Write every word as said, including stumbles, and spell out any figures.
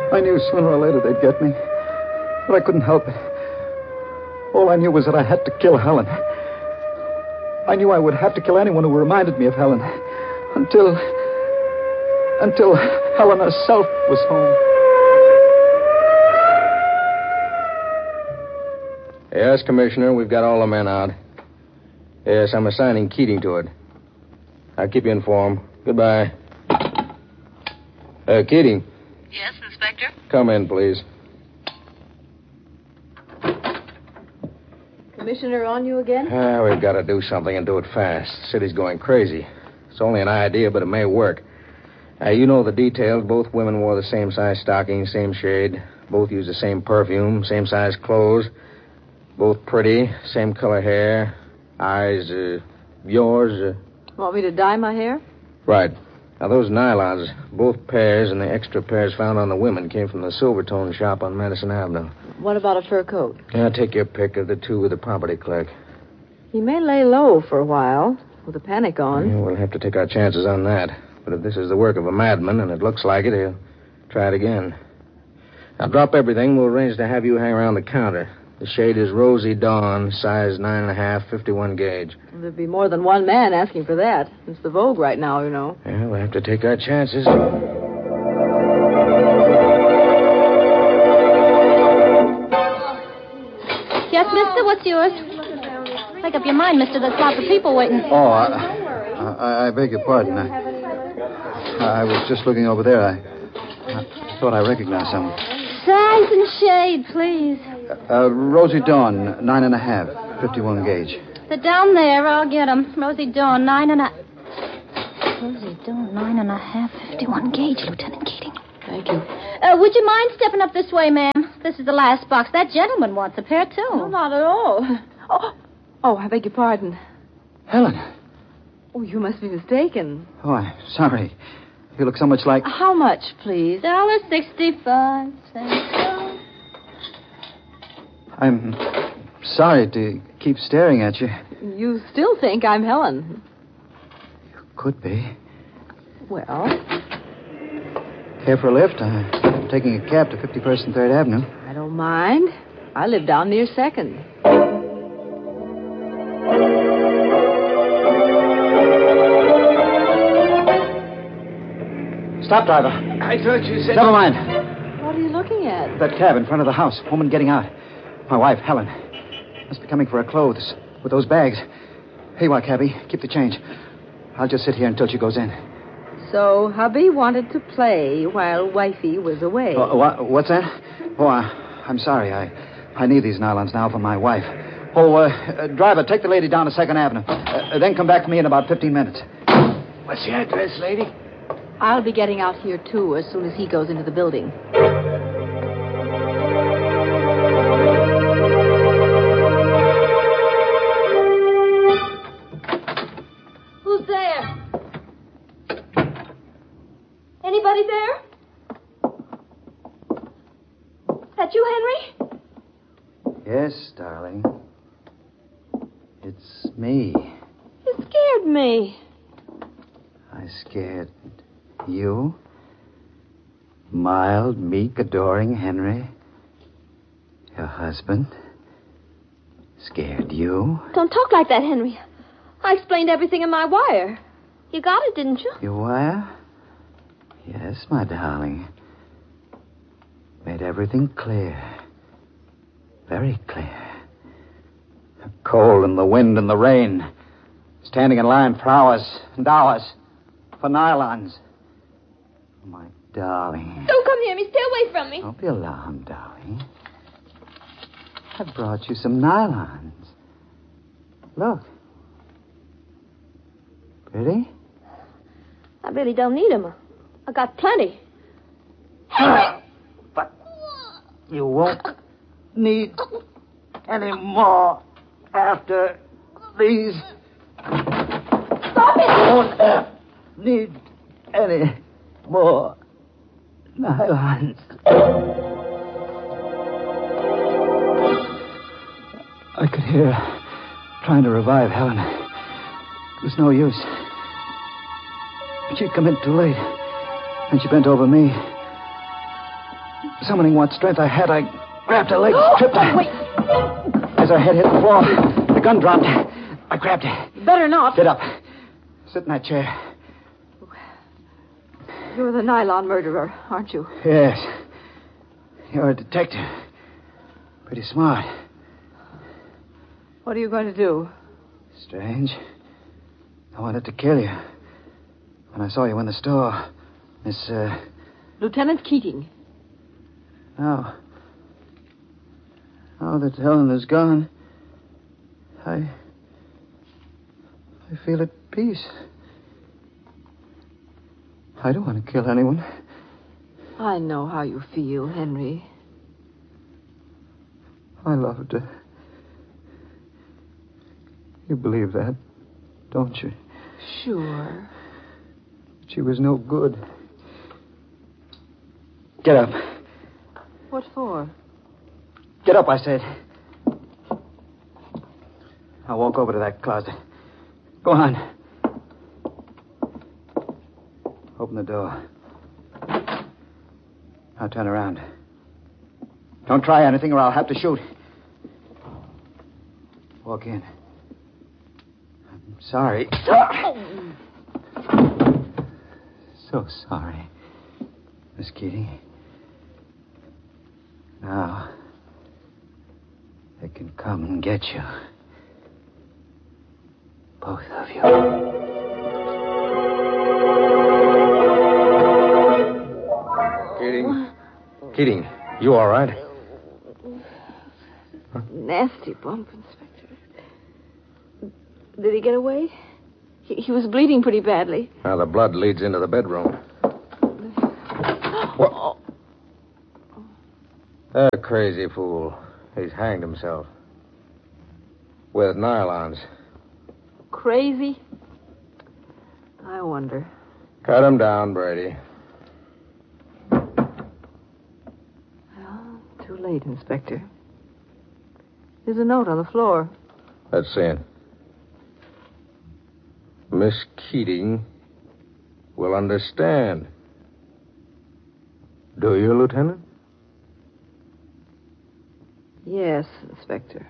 I knew sooner or later they'd get me. But I couldn't help it. All I knew was that I had to kill Helen. I knew I would have to kill anyone who reminded me of Helen. Until... Until Helen herself was home. Yes, Commissioner, we've got all the men out. Yes, I'm assigning Keating to it. I'll keep you informed. Goodbye. Uh, Keating. Yes, Inspector? Come in, please. Commissioner on you again? Ah, we've got to do something and do it fast. The city's going crazy. It's only an idea, but it may work. Uh, you know the details. Both women wore the same size stockings, same shade. Both used the same perfume, same size clothes. Both pretty, same color hair. Eyes, uh, yours. Uh... Want me to dye my hair? Right. Now, those nylons, both pairs and the extra pairs found on the women came from the Silvertone shop on Madison Avenue. What about a fur coat? Yeah, take your pick of the two with the property clerk. He may lay low for a while with the panic on. Yeah, we'll have to take our chances on that. But if this is the work of a madman, and it looks like it, he'll try it again. Now, drop everything. We'll arrange to have you hang around the counter. The shade is Rosy Dawn, size nine and a half, fifty-one gauge. Well, there'd be more than one man asking for that. It's the vogue right now, you know. Yeah, we'll have to take our chances. Yes, mister, what's yours? Make up your mind, mister. There's lots of people waiting. Oh, I, I, I beg your pardon. I, I was just looking over there. I, I thought I recognized someone. Size and shade, please. Uh, Rosy Dawn, nine and a half, fifty-one gauge. They're down there. I'll get them. Rosy Dawn, nine and a... Rosy Dawn, nine and a half, fifty-one gauge, Lieutenant Keating. Thank you. Uh, would you mind stepping up this way, ma'am? This is the last box. That gentleman wants a pair, too. No, not at all. Oh, oh, I beg your pardon. Helen. Oh, you must be mistaken. Oh, I'm sorry. You look so much like... How much, please? Dollar sixty-five cents. I'm sorry to keep staring at you. You still think I'm Helen? You could be. Well... Care for a lift? I'm taking a cab to fifty-first and third Avenue. I don't mind. I live down near second. Stop, driver. I thought you said... Never mind. What are you looking at? That cab in front of the house. Woman getting out. My wife, Helen. Must be coming for her clothes with those bags. Here you are, cabbie. Keep the change. I'll just sit here until she goes in. So, hubby wanted to play while wifey was away. Oh, what, what's that? Oh, I, I'm sorry. I, I need these nylons now for my wife. Oh, uh, uh, driver, take the lady down to second Avenue. Uh, then come back to me in about fifteen minutes. What's your address, lady? I'll be getting out here, too, as soon as he goes into the building. Who's there? Anybody there? That you, Henry? Yes, darling. It's me. You scared me. I scared you? Mild, meek, adoring Henry? Your husband? Scared you? Don't talk like that, Henry. I explained everything in my wire. You got it, didn't you? Your wire? Yes, my darling. Made everything clear. Very clear. The cold and the wind and the rain. Standing in line for hours and hours. For nylons. My darling. Don't come near me. Stay away from me. Don't be alarmed, darling. I brought you some nylons. Look. Pretty? I really don't need them. I got plenty. But you won't need any more after these. Stop it! You won't need any more nylons. I could hear her trying to revive Helen. It was no use. She'd come in too late. And she bent over me. summoning what strength I had, I grabbed her leg, tripped her. Oh, wait. As her head hit the floor, the gun dropped. I grabbed her. Better not. Sit up. Sit in that chair. You're the nylon murderer, aren't you? Yes. You're a detective. Pretty smart. What are you going to do? Strange. I wanted to kill you. When I saw you in the store, Miss, uh... Lieutenant Keating. Now... Now that Helen is gone, I... I feel at peace. I don't want to kill anyone. I know how you feel, Henry. I loved her. You believe that, don't you? Sure. She was no good. Get up. What for? Get up, I said. I'll walk over to that closet. Go on. Open the door. Now turn around. Don't try anything or I'll have to shoot. Walk in. I'm sorry. So sorry, Miss Keating. Now, they can come and get you. Both of you. Keating. Keating, you all right? Huh? Nasty bump, Inspector. Did he get away? He, he was bleeding pretty badly. Now, the blood leads into the bedroom. What? That crazy fool. He's hanged himself. With nylons. Crazy? I wonder. Cut him down, Brady. Well, too late, Inspector. There's a note on the floor. Let's see it. Miss Keating will understand. Do you, Lieutenant? Yes, Inspector.